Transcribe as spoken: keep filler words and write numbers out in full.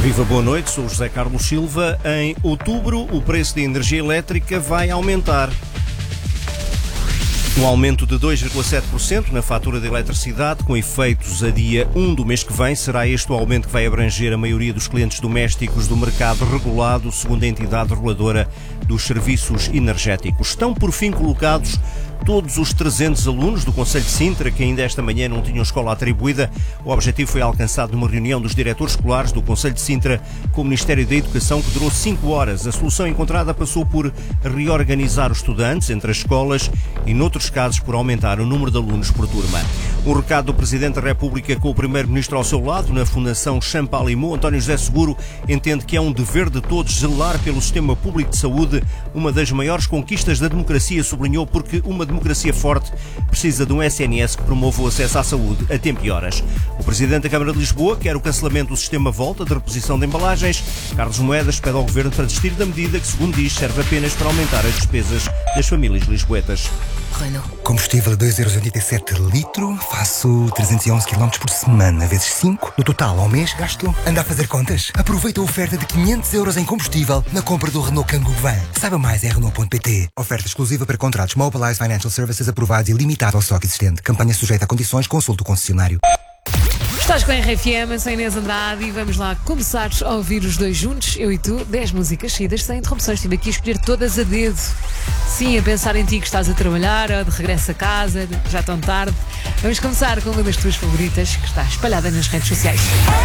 Viva, boa noite, sou o José Carlos Silva. Em outubro, o preço da energia elétrica vai aumentar. Um aumento de dois vírgula sete por cento na fatura de eletricidade, com efeitos a dia um do mês que vem. Será este o aumento que vai abranger a maioria dos clientes domésticos do mercado regulado, segundo a entidade reguladora dos serviços energéticos. Estão, por fim, colocados todos os trezentos alunos do Conselho de Sintra, que ainda esta manhã não tinham escola atribuída. O objetivo foi alcançado numa reunião dos diretores escolares do Conselho de Sintra com o Ministério da Educação, que durou cinco horas. A solução encontrada passou por reorganizar os estudantes entre as escolas e, noutros casos, por aumentar o número de alunos por turma. Um recado do Presidente da República com o Primeiro-Ministro ao seu lado. Na Fundação Champalimau, António José Seguro entende que é um dever de todos zelar pelo sistema público de saúde, uma das maiores conquistas da democracia, sublinhou, porque uma democracia forte precisa de um S N S que promova o acesso à saúde a tempo e horas. O Presidente da Câmara de Lisboa quer o cancelamento do sistema Volta de reposição de embalagens. Carlos Moedas pede ao Governo para desistir da medida que, segundo diz, serve apenas para aumentar as despesas das famílias lisboetas. Renault. Combustível a dois vírgula oitenta e sete euros litro, faço trezentos e onze quilómetros por semana, vezes cinco. No total, ao mês, gasto. Anda a fazer contas? Aproveita a oferta de quinhentos euros em combustível na compra do Renault Kangoo Van. Saiba mais em Renault ponto pt. Oferta exclusiva para contratos Mobilize Financial Services aprovados e limitado ao estoque existente. Campanha sujeita a condições, consulte o concessionário. Estás com a R F M, sou Inês Andrade e vamos lá começar a ouvir os dois juntos, eu e tu, dez músicas seguidas sem interrupções. Estive aqui a escolher todas a dedo. Sim, a pensar em ti que estás a trabalhar, ou de regresso a casa, já tão tarde. Vamos começar com uma das tuas favoritas, que está espalhada nas redes sociais.